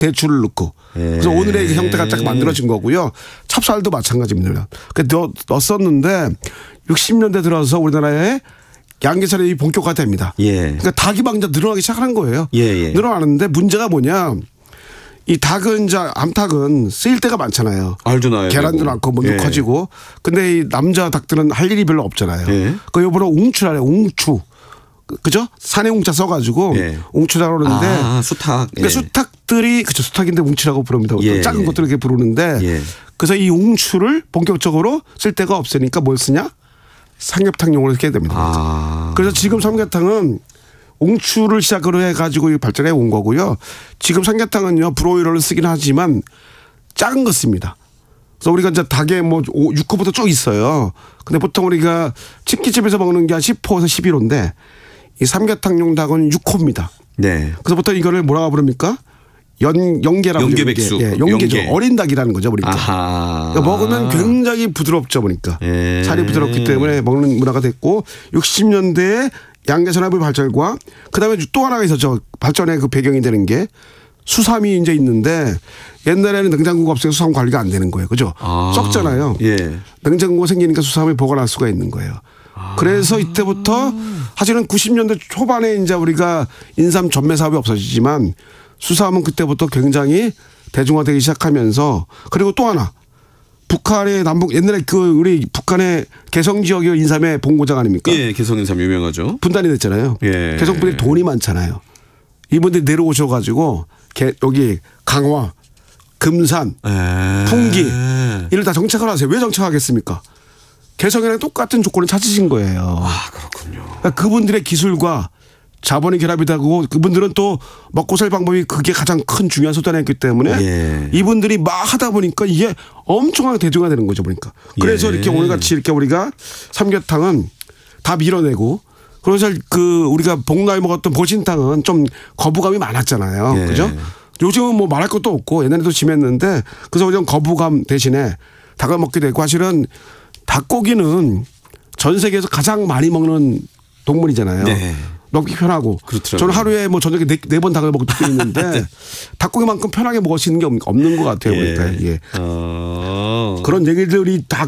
대추를 넣고. 그래서 오늘의 그 형태가 딱 만들어진 거고요. 찹쌀도 마찬가지입니다. 넣었었는데 60년대 들어서 우리나라에 양계살이 본격화됩니다. 그러니까 닭이 막 이제 늘어나기 시작하는 거예요. 늘어나는데 문제가 뭐냐. 이 닭은 이제 암탉은 쓰일 때가 많잖아요. 계란도 낳고 몸도 커지고. 근데 이 남자 닭들은 할 일이 별로 없잖아요. 그 요번에 웅추라래. 웅추. 그죠? 산에 웅자 써가지고 웅추라고 그러는데 수탉. 그러니까 수탉들이 그죠? 수탉인데 웅추라고 부릅니다. 작은 것들 이렇게 부르는데 그래서 이 웅추를 본격적으로 쓸 데가 없으니까 뭘 쓰냐? 삼계탕용으로 쓰게 됩니다. 그래서 지금 삼계탕은 웅추를 시작으로 해가지고 발전해 온 거고요. 지금 삼계탕은요 브로이러를 쓰긴 하지만 작은 거 씁니다. 그래서 우리가 이제 닭에 뭐 6호부터 쭉 있어요. 근데 보통 우리가 치킨집에서 먹는 게 한 10호에서 11호인데 이 삼계탕용 닭은 6호입니다. 그래서 보통 이거를 뭐라고 부릅니까? 연계라고. 연계백숙. 연계죠. 어린 닭이라는 거죠. 그러니까 먹으면 굉장히 부드럽죠. 보니까. 살이 부드럽기 때문에 먹는 문화가 됐고 60년대에 양계산업의 발전과 그다음에 또 하나가 있었죠. 발전의 그 배경이 되는 게 수삼이 이제 있는데 옛날에는 냉장고가 없으니까 수삼 관리가 안 되는 거예요. 그죠? 썩잖아요. 냉장고가 생기니까 수삼을 보관할 수가 있는 거예요. 그래서 이때부터 사실은 90년대 초반에 이제 우리가 인삼 전매 사업이 없어지지만 수삼은 그때부터 굉장히 대중화되기 시작하면서 그리고 또 하나 북한의 남북 옛날에 그 우리 북한의 개성 지역이 인삼의 본고장 아닙니까? 개성 인삼 유명하죠. 분단이 됐잖아요. 개성 분들이 돈이 많잖아요. 이분들이 내려오셔가지고 여기 강화, 금산, 풍기 이를 다 정착을 하세요. 왜 정착하겠습니까? 개성이랑 똑같은 조건을 찾으신 거예요. 그렇군요. 그러니까 그분들의 기술과 자본이 결합이 되고 그분들은 또 먹고 살 방법이 그게 가장 큰 중요한 수단이었기 때문에 이분들이 막 하다 보니까 이게 엄청나게 대중화되는 거죠. 보니까. 그래서 이렇게 오늘같이 이렇게 우리가 삼계탕은 다 밀어내고 그래서 그 우리가 복날 먹었던 보신탕은 좀 거부감이 많았잖아요. 그죠? 요즘은 뭐 말할 것도 없고 옛날에도 심했는데 그래서 우리는 거부감 대신에 닭을 먹게 되고 사실은 닭고기는 전 세계에서 가장 많이 먹는 동물이잖아요. 먹기 편하고. 그렇더라고요. 저는 하루에 뭐 저녁에 네 번 닭을 먹을 수 있는데 닭고기만큼 편하게 먹을 수 있는 게 없는 것 같아요. 그러니까. 그런 얘기들이 다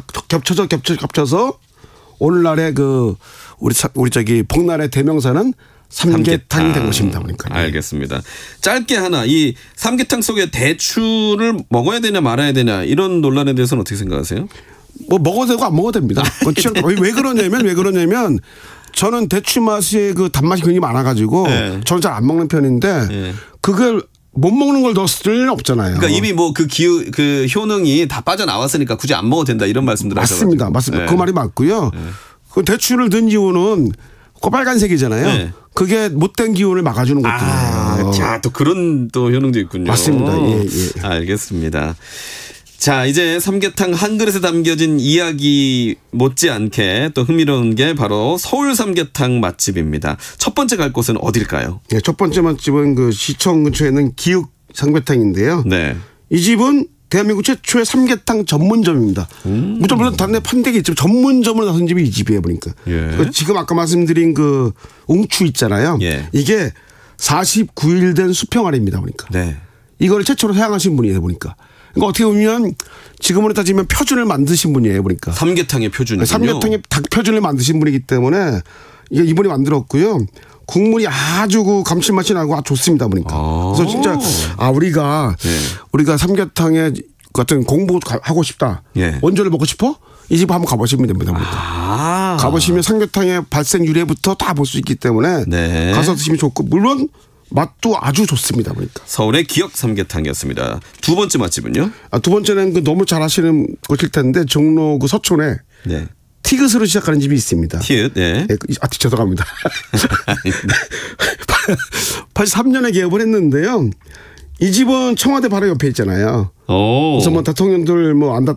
겹쳐서 오늘날의 그 우리 저기 복날의 대명사는 삼계탕이 된 것입니다. 그러니까. 알겠습니다. 짧게 하나 이 삼계탕 속에 대추를 먹어야 되냐 말아야 되냐 이런 논란에 대해서는 어떻게 생각하세요? 뭐 먹어도 되고 안 먹어도 됩니다. 왜 그러냐면 저는 대추 맛의 그 단맛이 굉장히 많아가지고 저는 잘 안 먹는 편인데 그걸 못 먹는 걸 넣었을 일은 없잖아요. 그러니까 이미 뭐 그 효능이 다 빠져나왔으니까 굳이 안 먹어도 된다 이런 말씀들 하셔가지고. 맞습니다. 그 말이 맞고요. 그 대추를 넣은 이유는 그 빨간색이잖아요. 그게 못된 기운을 막아주는 것들이에요. 자, 또 그런 또 효능도 있군요. 맞습니다. 알겠습니다. 자, 이제 삼계탕 한 그릇에 담겨진 이야기 못지않게 또 흥미로운 게 바로 서울 삼계탕 맛집입니다. 첫 번째 갈 곳은 어딜까요? 첫 번째 맛집은 그 시청 근처에 있는 기욱 삼계탕인데요. 이 집은 대한민국 최초의 삼계탕 전문점입니다. 물론 다른 데 판대기 있지만 전문점을 나선 집이 이 집이에요. 보니까. 지금 아까 말씀드린 그 웅추 있잖아요. 이게 49일 된 수평알입니다. 보니까. 이걸 최초로 사용하신 분이에요. 보니까. 그러니까 어떻게 보면 지금으로 따지면 표준을 만드신 분이에요. 보니까. 삼계탕의 표준이군요. 삼계탕의 닭 표준을 만드신 분이기 때문에 이게 이분이 만들었고요. 국물이 아주 그 감칠맛이 나고 아주 좋습니다. 보니까. 그래서 진짜 우리가 삼계탕에 같은 공부 하고 싶다. 원조를 먹고 싶어? 이 집 한번 가보시면 됩니다. 보니까. 가보시면 삼계탕의 발생 유래부터 다 볼 수 있기 때문에 가서 드시면 좋고 물론 맛도 아주 좋습니다. 보니까. 서울의 기억 삼계탕이었습니다. 두 번째 맛집은요? 두 번째는 그 너무 잘 아시는 곳일 텐데 종로 그 서촌에 티귿으로 시작하는 집이 있습니다. 티귿. 죄송합니다. 83년에 개업을 했는데요. 이 집은 청와대 바로 옆에 있잖아요. 그래서 뭐 대통령들 뭐